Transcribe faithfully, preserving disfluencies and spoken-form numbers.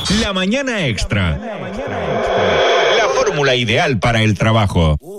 La mañana extra. La fórmula ideal para el trabajo.